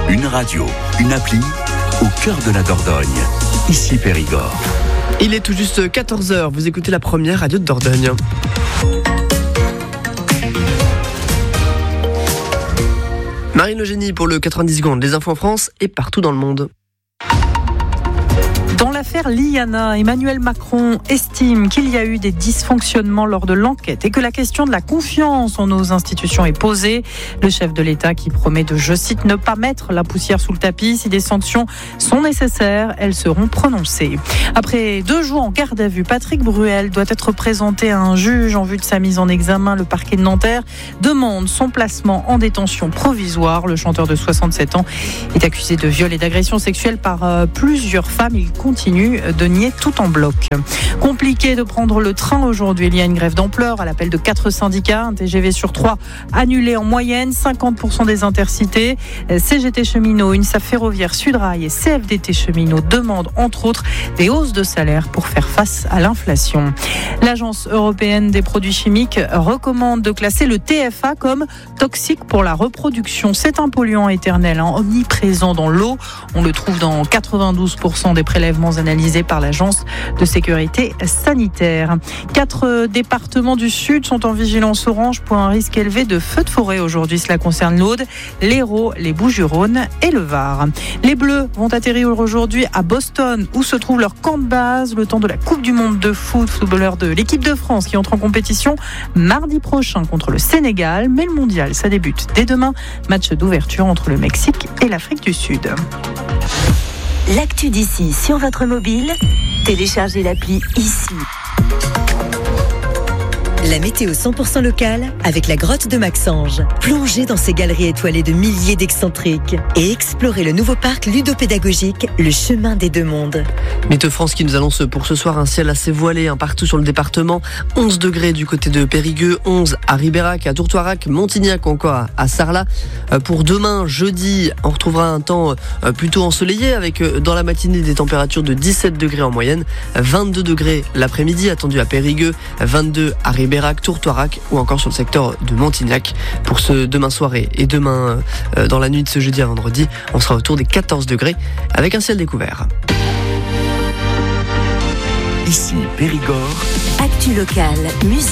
Une radio, une appli, au cœur de la Dordogne. Ici Périgord. Il est tout juste 14h, vous écoutez la première radio de Dordogne. Marine Le Génie pour le 90 secondes, les infos en France et partout dans le monde. Dans l'affaire Liana, Emmanuel Macron estime qu'il y a eu des dysfonctionnements lors de l'enquête et que la question de la confiance en nos institutions est posée. Le chef de l'État qui promet de, je cite, ne pas mettre la poussière sous le tapis. Si des sanctions sont nécessaires, elles seront prononcées. Après 2 jours en garde à vue, Patrick Bruel doit être présenté à un juge en vue de sa mise en examen. Le parquet de Nanterre demande son placement en détention provisoire. Le chanteur de 67 ans est accusé de viol et d'agression sexuelle par plusieurs femmes. Il continue de nier tout en bloc. Compliqué de prendre le train aujourd'hui. Il y a une grève d'ampleur à l'appel de 4 syndicats. Un TGV sur 3 annulé en moyenne, 50% des intercités. CGT Cheminots, UNSA Ferroviaire, Sudrail et CFDT Cheminots demandent entre autres des hausses de salaire pour faire face à l'inflation. L'Agence européenne des produits chimiques recommande de classer le TFA comme toxique pour la reproduction. C'est un polluant éternel, omniprésent dans l'eau. On le trouve dans 92% des prélèvements analysés par l'Agence de sécurité sanitaire. 4 départements du Sud sont en vigilance orange pour un risque élevé de feux de forêt aujourd'hui. Cela concerne l'Aude, l'Hérault, les Bouches-du-Rhône et le Var. Les Bleus vont atterrir aujourd'hui à Boston où se trouve leur camp de base le temps de la Coupe du Monde de footballeurs de l'équipe de France qui entre en compétition mardi prochain contre le Sénégal. Mais le mondial, ça débute dès demain. Match d'ouverture entre le Mexique et l'Afrique du Sud. L'actu d'ici sur votre mobile, téléchargez l'appli ici. La météo 100% locale avec la grotte de Maxange. Plongez dans ces galeries étoilées de milliers d'excentriques et explorez le nouveau parc ludopédagogique, le chemin des 2 mondes. Météo France qui nous annonce pour ce soir un ciel assez voilé partout sur le département. 11 degrés du côté de Périgueux, 11 à Ribérac, à Tourtoirac, Montignac ou encore à Sarlat. Pour demain, jeudi, on retrouvera un temps plutôt ensoleillé avec dans la matinée des températures de 17 degrés en moyenne, 22 degrés l'après-midi attendu à Périgueux, 22 à Ribérac, Tourtoirac ou encore sur le secteur de Montignac. Pour ce demain soirée et demain dans la nuit de ce jeudi à vendredi, on sera autour des 14 degrés avec un ciel découvert. Ici Périgord. Actu locale, musique.